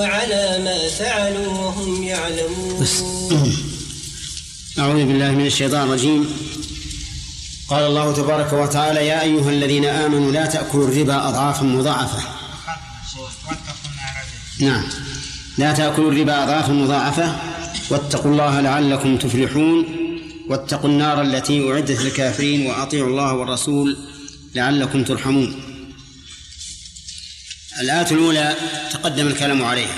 على ما فعلوا وهم يعلمون. أعوذ بالله من الشيطان الرجيم. قال الله تبارك وتعالى: يا أيها الذين آمنوا لا تأكلوا الربا أضعافا مضاعفة. نعم، لا تأكلوا الربا أضعافا مضاعفة واتقوا الله لعلكم تفلحون واتقوا النار التي أعدت للكافرين وأطيعوا الله والرسول لعلكم ترحمون. الآية الأولى تقدم الكلام عليها،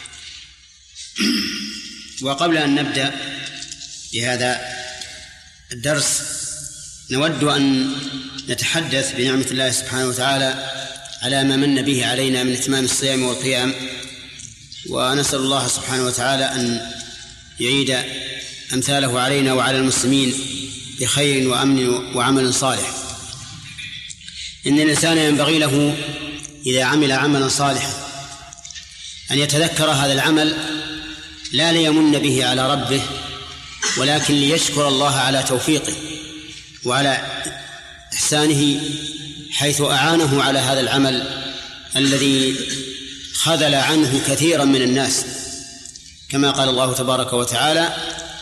وقبل أن نبدأ بهذا الدرس نود أن نتحدث بنعمة الله سبحانه وتعالى على ما من به علينا من إتمام الصيام والقيام، ونسأل الله سبحانه وتعالى أن يعيد أمثاله علينا وعلى المسلمين بخير وأمن وعمل صالح. إن الإنسان ينبغي له إذا عمل عملا صالحا أن يتذكر هذا العمل لا ليمن به على ربه، ولكن ليشكر الله على توفيقه وعلى إحسانه حيث أعانه على هذا العمل الذي خذل عنه كثيرا من الناس، كما قال الله تبارك وتعالى: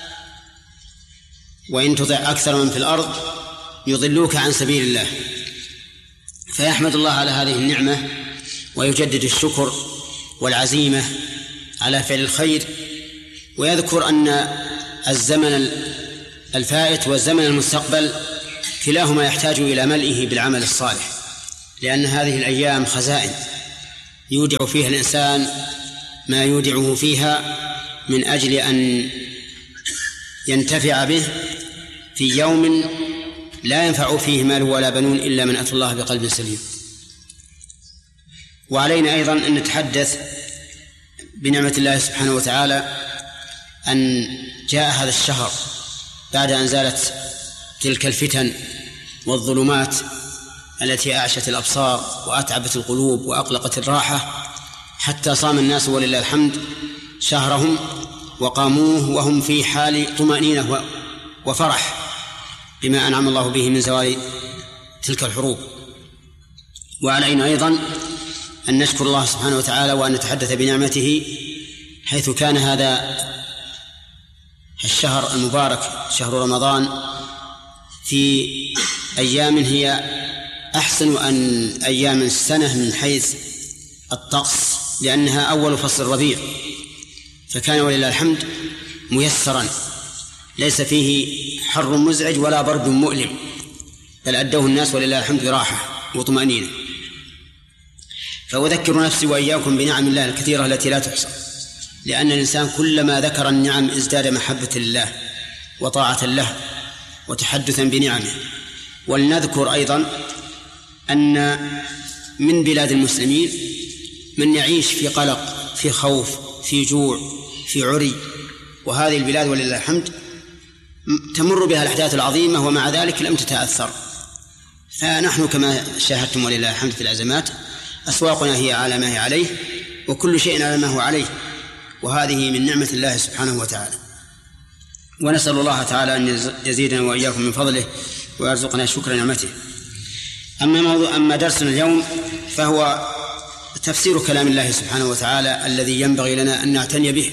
وإن تطع أكثر من في الأرض يضلوك عن سبيل الله. فيحمد الله على هذه النعمة ويجدد الشكر والعزيمة على فعل الخير، ويذكر أن الزمن الفائت والزمن المستقبل كلاهما يحتاج إلى ملئه بالعمل الصالح، لأن هذه الأيام خزائن يودع فيها الإنسان ما يودعه فيها من أجل أن ينتفع به في يوم لا ينفع فيه مال ولا بنون إلا من أتى الله بقلب سليم. وعلينا أيضا أن نتحدث بنعمة الله سبحانه وتعالى أن جاء هذا الشهر بعد أن زالت تلك الفتن والظلمات التي أعشت الأبصار وأتعبت القلوب وأقلقت الراحة، حتى صام الناس ولله الحمد شهرهم وقاموه وهم في حال طمأنينة وفرح بما أنعم الله به من زوال تلك الحروب. وعلينا أيضا أن نشكر الله سبحانه وتعالى وأن نتحدث بنعمته حيث كان هذا الشهر المبارك شهر رمضان في أيام هي أحسن أيام السنة من حيث الطقس، لأنها أول فصل الربيع، فكان ولله الحمد ميسرا ليس فيه حر مزعج ولا برد مؤلم، بل أدوه الناس ولله الحمد براحة وطمأنينة. فأذكر نفسي وإياكم بنعم الله الكثيرة التي لا تحصى، لأن الإنسان كلما ذكر النعم ازداد محبة لله وطاعة له وتحدثا بنعمه. ولنذكر أيضا أن من بلاد المسلمين من يعيش في قلق، في خوف، في جوع، في عري، وهذه البلاد ولله الحمد تمر بها الأحداث العظيمة ومع ذلك لم تتأثر. فنحن كما شاهدتم ولله الحمد في الأزمات أسواقنا هي على ما هي عليه وكل شيء على ما هو عليه، وهذه من نعمة الله سبحانه وتعالى. ونسأل الله تعالى أن يزيدنا وإياكم من فضله ويرزقنا شكر نعمته. أما درسنا اليوم فهو تفسير كلام الله سبحانه وتعالى الذي ينبغي لنا أن نعتني به،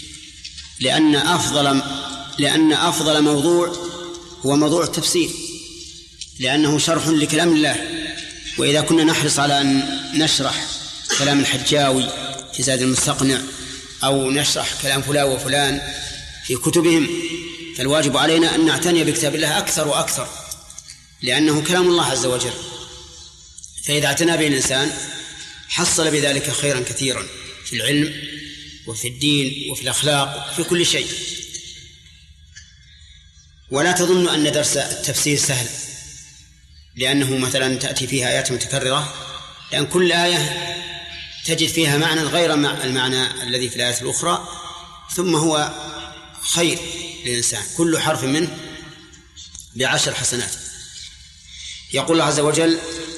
لأن أفضل موضوع هو موضوع التفسير، لأنه شرح لكلام الله. وإذا كنا نحرص على أن نشرح كلام الحجاوي في زاد المستقنع أو نشرح كلام فلان وفلان في كتبهم، فالواجب علينا أن نعتني بكتاب الله أكثر وأكثر، لأنه كلام الله عز وجل. فإذا اعتنى به الإنسان حصل بذلك خيرا كثيرا في العلم وفي الدين وفي الأخلاق وفي كل شيء. ولا تظن أن درس التفسير سهل، لأنه مثلا تأتي فيها آيات متكررة، لأن كل آية تجد فيها معنى غير المعنى الذي في الآية الأخرى، ثم هو خير للإنسان، كل حرف منه ب10 حسنات. يقول الله عز وجل: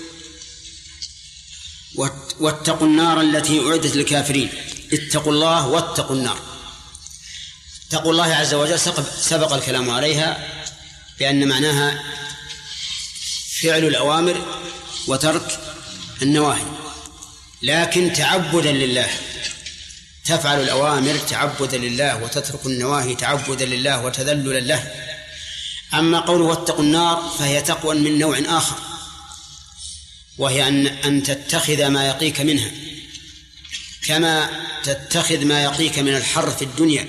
واتقوا النار التي أعدت للكافرين. اتقوا الله واتقوا النار. اتقوا الله عز وجل سبق الكلام عليها بأن معناها فعل الأوامر وترك النواهي، لكن تعبدا لله، تفعل الأوامر تعبدا لله وتترك النواهي تعبدا لله وتذللا له. أما قوله واتقوا النار فهي تقوى من نوع آخر، وهي أن تتخذ ما يقيك منها كما تتخذ ما يقيك من الحر في الدنيا،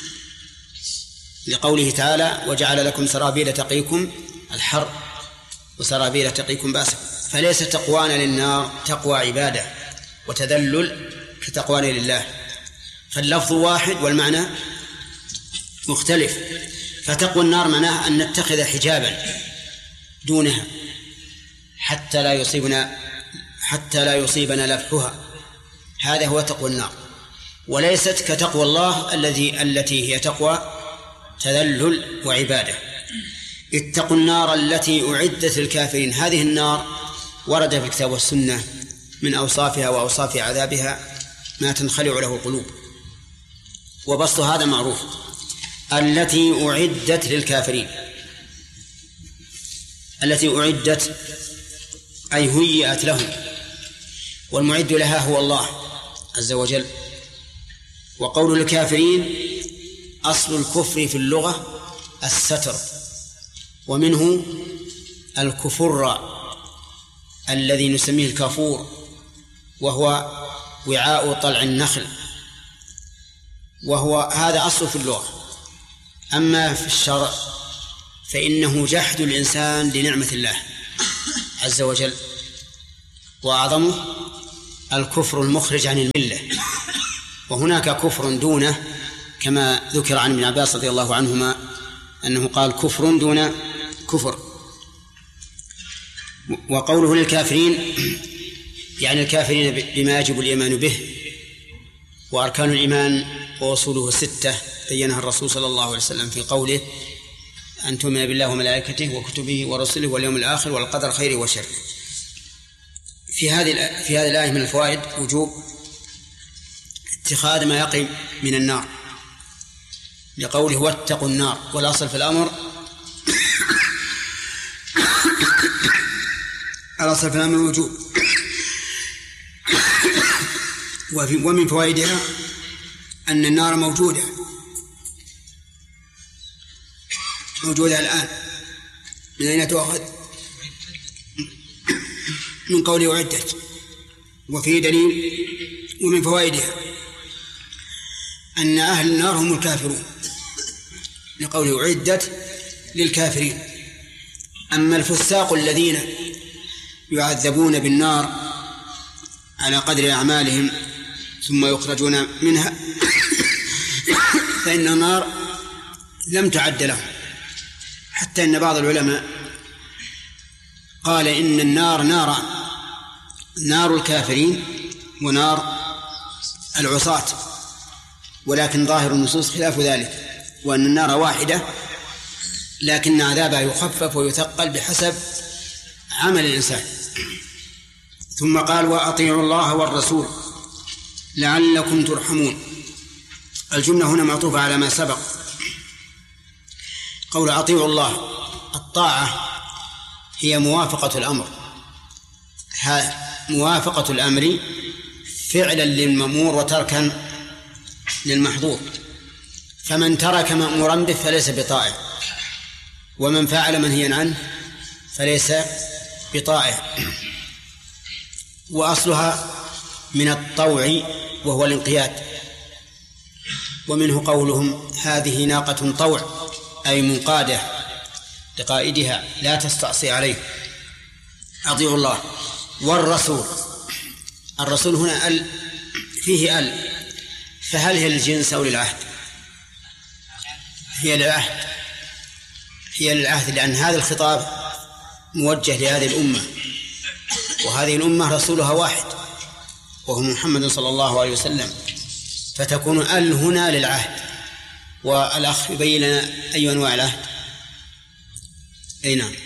لقوله تعالى وجعل لكم سرابيل تقيكم الحر وسرابيل تقيكم بأسا. فليس تقوانا للنار تقوى عبادة وتذلل كتقوانا لله، فاللفظ واحد والمعنى مختلف. فتقوى النار معناها أن نتخذ حجابا دونها حتى لا يصيبنا لفحها، هذا هو تقوى النار، وليست كتقوى الله التي هي تقوى تذلل وعبادة. اتقوا النار التي أعدت للكافرين، هذه النار ورد في الكتاب والسنة من أوصافها وأوصاف عذابها ما تنخلع له القلوب، وبسط هذا معروف. التي أعدت للكافرين، التي أعدت أي هيئت لهم، والمعد لها هو الله عز وجل. وقول الكافرين أصل الكفر في اللغة الستر، ومنه الكفر الذي نسميه الكافور، وهو وعاء طلع النخل، وهو هذا أصل في اللغة. أما في الشرع فإنه جحد الإنسان لنعمة الله عز وجل، وأعظمه الكفر المخرج عن الملة، وهناك كفر دونه كما ذكر عن ابن عباس رضي الله عنهما أنه قال كفر دون كفر. وقوله للكافرين يعني الكافرين بما يجب الإيمان به، وأركان الإيمان وأصوله 6 بينها الرسول صلى الله عليه وسلم في قوله أن تؤمن بالله وملائكته وكتبه ورسله واليوم الآخر والقدر خيره وشره. في هذه الآية من الفوائد وجوب اتخاذ ما يقي من النار، لقوله واتقوا النار، والأصل في الأمر الأصل في الأمر وجوب. ومن فوائدها أن النار موجودة الآن. من أين تؤخذ؟ من قوله أعدت. وفيه دليل ومن فوائدها أن أهل النار هم الكافرون، لقوله أعدت للكافرين. أما الفساق الذين يعذبون بالنار على قدر أعمالهم ثم يخرجون منها فإن النار لم تعد لهم، حتى إن بعض العلماء قال إن النار نار الكافرين ونار العصاة، ولكن ظاهر النصوص خلاف ذلك، وأن النار واحدة لكن عذابها يخفف ويثقل بحسب عمل الإنسان. ثم قال وأطيعوا الله والرسول لعلكم ترحمون. الجملة هنا معطوفة على ما سبق. قول أطيعوا الله، الطاعة هي موافقة الأمر، موافقة الأمر فعلا للمأمور وتركا للمحظور، فمن ترك مأمورا به فليس بطائع، ومن فعل منهيا عنه فليس بطائع. وأصلها من الطوع وهو الانقياد، ومنه قولهم هذه ناقة طوع أي منقادة لقائدها لا تستعصي عليه. أطيعوا الله والرسول. الرسول هنا فيه فهل هي للجنس أو للعهد؟ هي للعهد، لأن هذا الخطاب موجه لهذه الأمة، وهذه الأمة رسولها واحد وهو محمد صلى الله عليه وسلم، فتكون هنا للعهد. والأخ يبين لنا أي أنواع العهد. أي نعم،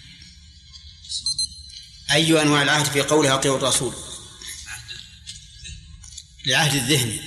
أي أنواع العهد في قولها أطيعوا الرسول؟ العهد الذهني،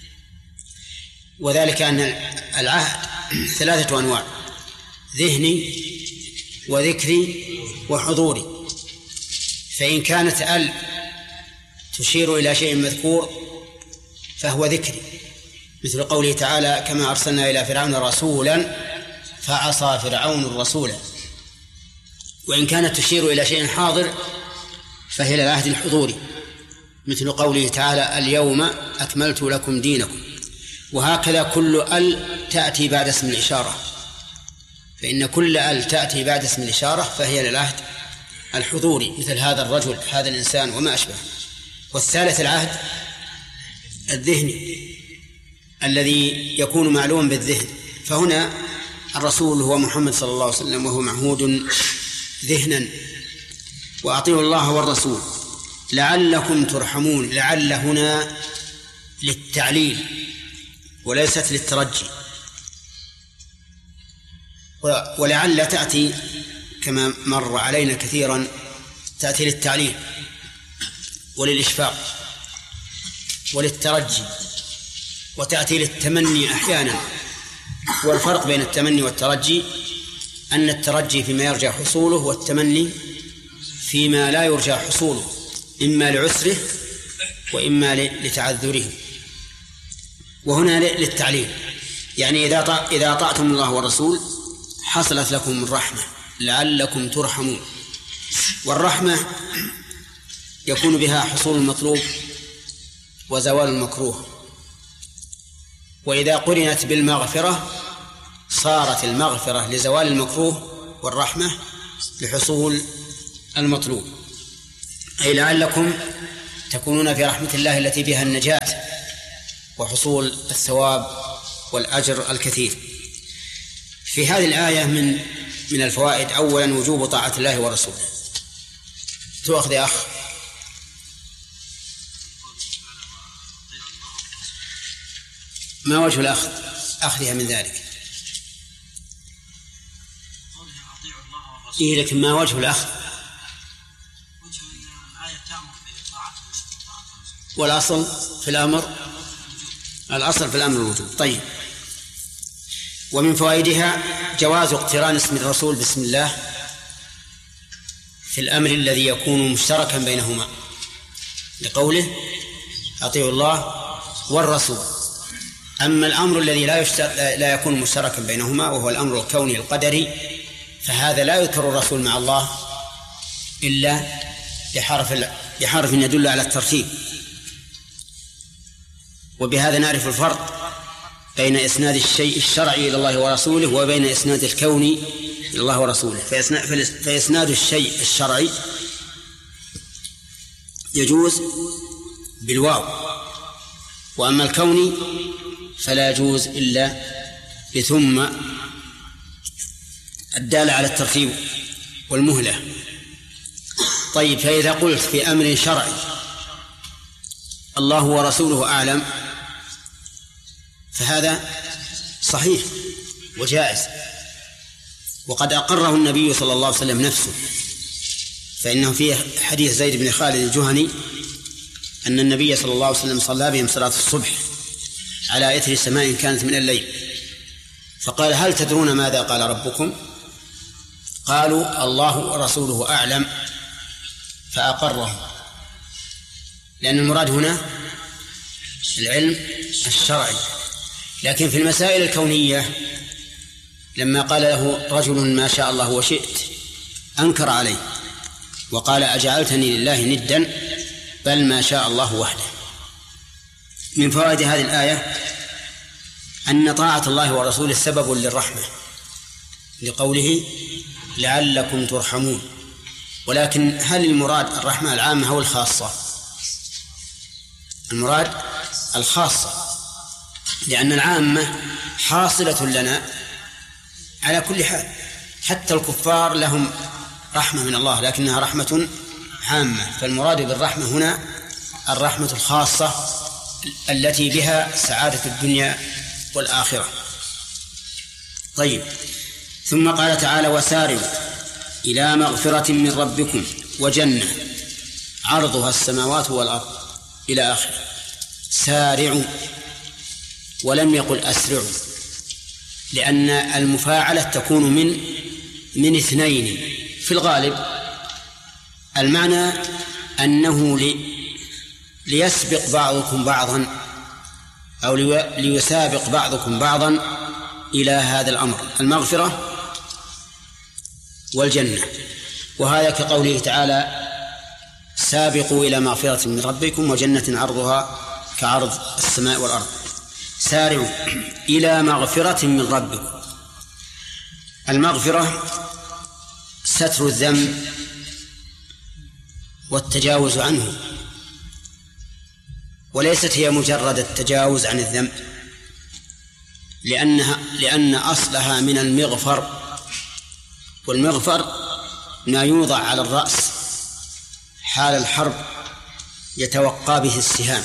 وذلك أن العهد 3 أنواع: ذهني وذكري وحضوري. فإن كانت تشير إلى شيء مذكور فهو ذكري، مثل قوله تعالى: كما أرسلنا إلى فرعون رسولا فعصى فرعون الرسول. وإن كانت تشير إلى شيء حاضر فهي للعهد الحضوري، مثل قوله تعالى: اليوم أكملت لكم دينكم. وهكذا كل ال تأتي بعد اسم الإشارة، فإن كل ال تأتي بعد اسم الإشارة فهي للعهد الحضوري، مثل هذا الرجل، هذا الإنسان، وما أشبه. والثالث العهد الذهني الذي يكون معلوما بالذهن، فهنا الرسول هو محمد صلى الله عليه وسلم وهو معهود ذهنا. وأطيعوا الله والرسول لعلكم ترحمون. لعل هنا للتعليل وليست للترجي، ولعل تأتي كما مر علينا كثيرا تأتي للتعليل وللإشفاق وللترجي، وتأتي للتمني أحيانا. والفرق بين التمني والترجي أن الترجي فيما يرجى حصوله، والتمني فيما لا يرجى حصوله، إما لعسره وإما لتعذره. وهنا للتعليل، يعني إذا أطعتم الله والرسول حصلت لكم الرحمة، لعلكم ترحمون. والرحمة يكون بها حصول المطلوب وزوال المكروه. وإذا قرنت بالمغفرة صارت المغفرة لزوال المكروه والرحمة لحصول المطلوب، أي لعلكم تكونون في رحمة الله التي بها النجاة وحصول الثواب والأجر الكثير. في هذه الآية من الفوائد: أولا وجوب طاعة الله ورسوله. تؤخذ يا أخ. ما وجه الأخذ أخذها من ذلك؟ إيه، لكن ما وجه الأخذ؟ والأصل في الأمر، الأصل في الأمر الوجوب. طيب. ومن فوائدها جواز اقتران اسم الرسول بسم الله في الأمر الذي يكون مشتركا بينهما، لقوله: أطيعوا الله والرسول. أما الأمر الذي لا يكون مشتركا بينهما وهو الأمر الكوني القدري، فهذا لا يذكر الرسول مع الله إلا بحرف يدل على الترتيب. وبهذا نعرف الفرق بين إسناد الشيء الشرعي إلى الله ورسوله وبين إسناد الكوني إلى الله ورسوله. فإسناد الشيء الشرعي يجوز بالواو، وأما الكوني فلا يجوز إلا بثم الدالة على الترتيب والمهلة. طيب، فإذا قلت في أمر شرعي الله ورسوله أعلم فهذا صحيح وجائز، وقد أقره النبي صلى الله عليه وسلم نفسه، فإنه في حديث زيد بن خالد الجهني أن النبي صلى الله عليه وسلم صلى بهم صلاة الصبح على إثر سماء كانت من الليل، فقال: هل تدرون ماذا قال ربكم؟ قالوا: الله ورسوله أعلم، فأقرهم، لأن المراد هنا العلم الشرعي. لكن في المسائل الكونية لما قال له رجل ما شاء الله وشئت أنكر عليه وقال: أجعلتني لله ندا بل ما شاء الله وحده. من فوائد هذه الآية أن طاعة الله ورسوله سبب للرحمة، لقوله: لعلكم ترحمون. ولكن هل المراد الرحمة العامة أو الخاصة؟ المراد الخاصة، لأن العامة حاصلة لنا على كل حال، حتى الكفار لهم رحمة من الله لكنها رحمة عامة. فالمراد بالرحمة هنا الرحمة الخاصة التي بها سعادة الدنيا والآخرة. طيب، ثم قال تعالى: وسارعوا إلى مغفرة من ربكم وجنة عرضها السماوات والأرض إلى آخر. سارعوا، ولم يقل أسرعوا، لأن المفاعلة تكون من اثنين في الغالب. المعنى أنه ليسبق بعضكم بعضا أو ليسابق بعضكم بعضا إلى هذا الأمر، المغفرة والجنة. وهذا كقوله تعالى: سابقوا إلى مغفرة من ربكم وجنة عرضها كعرض السماء والأرض. سارعوا إلى مغفرة من ربكم. المغفرة ستر الذنب والتجاوز عنه، وليست هي مجرد التجاوز عن الذنب، لأن أصلها من المغفر، والمغفر ما يوضع على الرأس حال الحرب يتوقى به السهام،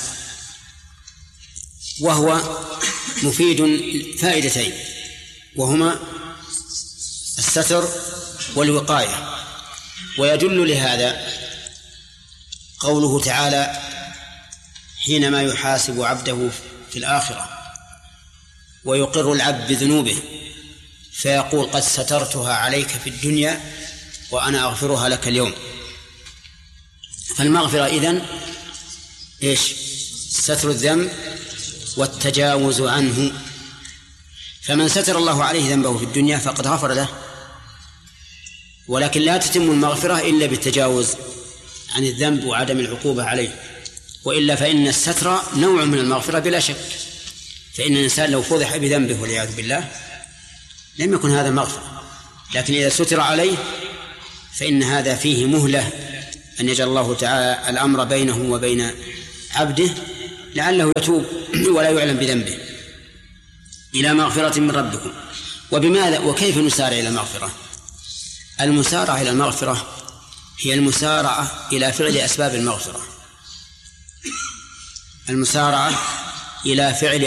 وهو مفيد فائدتين، وهما الستر والوقاية. ويدل لهذا قوله تعالى حينما يحاسب عبده في الآخرة ويقر العبد بذنوبه فيقول: قد سترتها عليك في الدنيا وأنا أغفرها لك اليوم. فالمغفرة إذن إيش؟ ستر الذنب والتجاوز عنه. فمن ستر الله عليه ذنبه في الدنيا فقد غفر له، ولكن لا تتم المغفرة إلا بالتجاوز عن الذنب وعدم العقوبة عليه، وإلا فإن الستر نوع من المغفرة بلا شك. فإن الإنسان لو فضح بذنبه والعياذ بالله لم يكن هذا مغفرة، لكن إذا ستر عليه فإن هذا فيه مهلة أن يجعل الله تعالى الأمر بينه وبين عبده لعله يتوب ولا يعلم بذنبه. إلى مغفرة من ربكم. وبماذا وكيف نسارع إلى المغفرة؟ المسارعة إلى المغفرة هي المسارعة إلى فعل أسباب المغفرة، المسارعة إلى فعل